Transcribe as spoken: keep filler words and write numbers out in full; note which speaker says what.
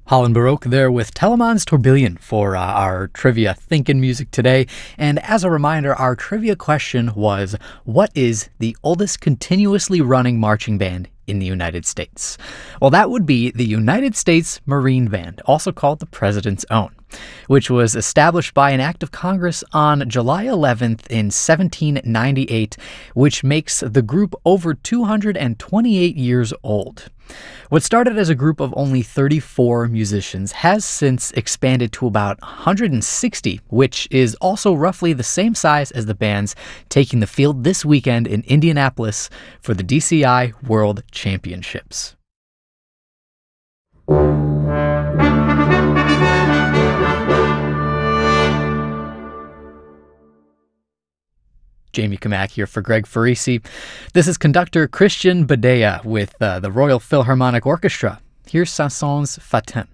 Speaker 1: Holland Baroque there with Telemann's Tourbillon for uh, our trivia Thinkin' Music today. And as a reminder, our trivia question was, what is the oldest continuously running marching band in the United States? Well, that would be the United States Marine Band, also called the President's Own, which was established by an act of Congress on July eleventh in seventeen ninety-eight, which makes the group over two hundred twenty-eight years old. What started as a group of only thirty-four musicians has since expanded to about one hundred sixty, which is also roughly the same size as the bands taking the field this weekend in Indianapolis for the D C I World Championships. Jamie Kamak here for Greg Farisi. This is conductor Christian Badea with uh, the Royal Philharmonic Orchestra. Here's Saint-Saëns Fatin.